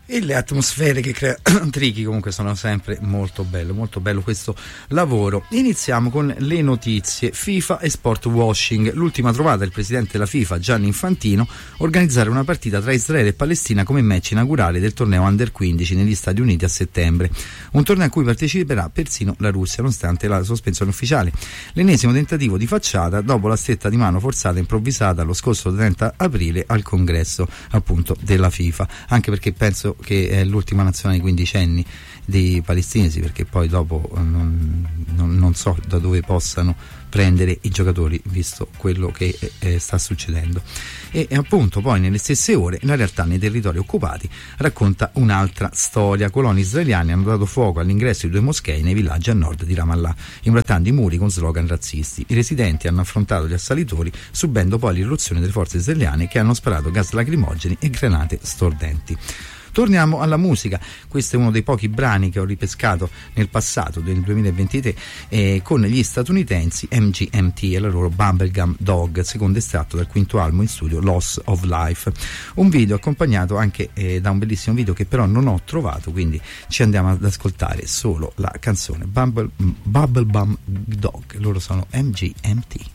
E le atmosfere che crea Tricky comunque sono sempre molto bello questo lavoro. Iniziamo con le notizie. FIFA e sport washing. L'ultima trovata del presidente della FIFA Gianni Infantino: organizzare una partita tra Israele e Palestina come match inaugurale del torneo Under 15 negli Stati Uniti a settembre, un torneo a cui parteciperà persino la Russia nonostante la sospensione ufficiale. L'ennesimo tentativo di facciata dopo la stretta di mano forzata improvvisata lo scorso 30 aprile al congresso appunto della FIFA, anche perché penso che è l'ultima nazione ai quindicenni dei palestinesi, perché poi dopo non so da dove possano prendere i giocatori visto quello che sta succedendo. E appunto poi nelle stesse ore la realtà nei territori occupati racconta un'altra storia. Coloni israeliani hanno dato fuoco all'ingresso di 2 moschee nei villaggi a nord di Ramallah, imbrattando i muri con slogan razzisti. I residenti hanno affrontato gli assalitori, subendo poi l'irruzione delle forze israeliane che hanno sparato gas lacrimogeni e granate stordenti. Torniamo alla musica. Questo è uno dei pochi brani che ho ripescato nel passato del 2023 con gli statunitensi MGMT e la loro Bubblegum Dog, secondo estratto dal quinto album in studio Loss of Life. Un video accompagnato anche da un bellissimo video che però non ho trovato, quindi ci andiamo ad ascoltare solo la canzone Bubblegum Dog. Loro sono MGMT.